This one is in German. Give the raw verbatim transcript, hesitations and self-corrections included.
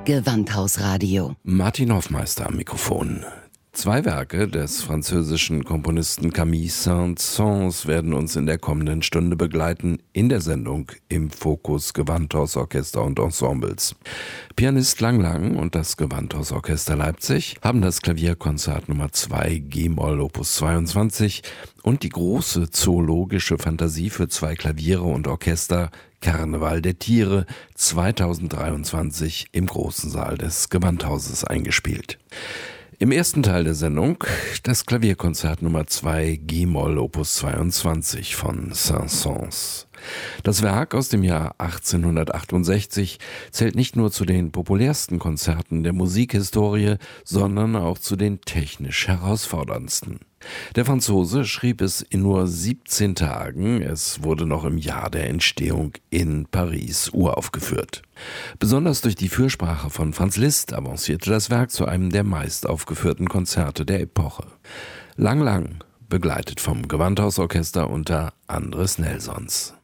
Gewandhausradio. Martin Hoffmeister am Mikrofon. Zwei Werke des französischen Komponisten Camille Saint-Saëns werden uns in der kommenden Stunde begleiten in der Sendung Im Fokus Gewandhausorchester und Ensembles. Pianist Lang Lang und das Gewandhausorchester Leipzig haben das Klavierkonzert Nummer zwei G-Moll Opus zweiundzwanzig und die große zoologische Fantasie für zwei Klaviere und Orchester Karneval der Tiere zweitausenddreiundzwanzig im großen Saal des Gewandhauses eingespielt. Im ersten Teil der Sendung das Klavierkonzert Nummer zwei G-Moll Opus zweiundzwanzig von Saint-Saëns. Das Werk aus dem Jahr achtzehnhundertachtundsechzig zählt nicht nur zu den populärsten Konzerten der Musikhistorie, sondern auch zu den technisch herausforderndsten. Der Franzose schrieb es in nur siebzehn Tagen, es wurde noch im Jahr der Entstehung in Paris uraufgeführt. Besonders durch die Fürsprache von Franz Liszt avancierte das Werk zu einem der meist Konzerte der Epoche. Lang Lang, begleitet vom Gewandhausorchester unter Andres Nelsons.